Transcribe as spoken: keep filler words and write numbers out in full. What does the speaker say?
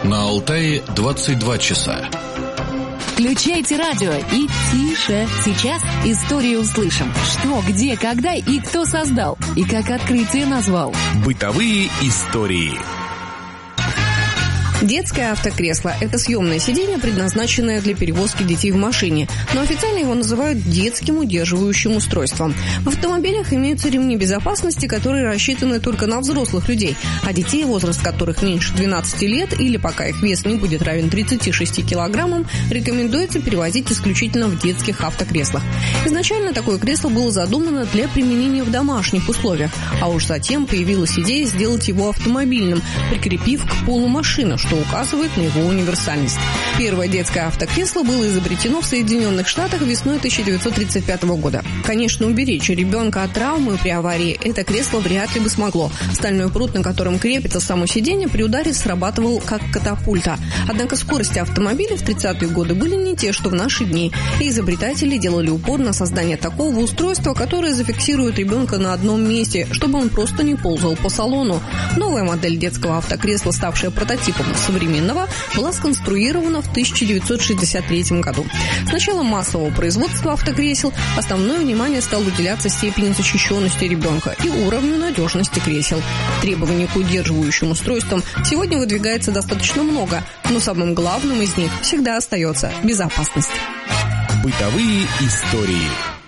На Алтае двадцать два часа. Включайте радио и тише. Сейчас историю услышим. Что, где, когда и кто создал. И как открытие назвал. Бытовые истории. Детское автокресло – это съемное сиденье, предназначенное для перевозки детей в машине, но официально его называют детским удерживающим устройством. В автомобилях имеются ремни безопасности, которые рассчитаны только на взрослых людей, а детей, возраст которых меньше двенадцати лет или пока их вес не будет равен тридцати шести килограммам, рекомендуется перевозить исключительно в детских автокреслах. Изначально такое кресло было задумано для применения в домашних условиях, а уж затем появилась идея сделать его автомобильным, прикрепив к полу машины, что указывает на его универсальность. Первое детское автокресло было изобретено в Соединенных Штатах весной тысяча девятьсот тридцать пятого года. Конечно, уберечь ребенка от травмы при аварии это кресло вряд ли бы смогло. Стальной прут, на котором крепится само сиденье, при ударе срабатывал как катапульта. Однако скорости автомобиля в тридцатые годы были не те, что в наши дни. И изобретатели делали упор на создание такого устройства, которое зафиксирует ребенка на одном месте, чтобы он просто не ползал по салону. Новая модель детского автокресла, ставшая прототипом современного, была сконструирована в тысяча девятьсот шестьдесят третьем году. С началом массового производства автокресел основное внимание стало уделяться степени защищенности ребенка и уровню надежности кресел. Требований к удерживающим устройствам сегодня выдвигается достаточно много, но самым главным из них всегда остается безопасность. Бытовые истории.